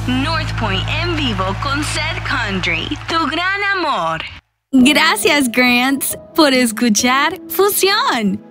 North Point en vivo con Seth Country, tu gran amor. Gracias, Grants, por escuchar Fusión.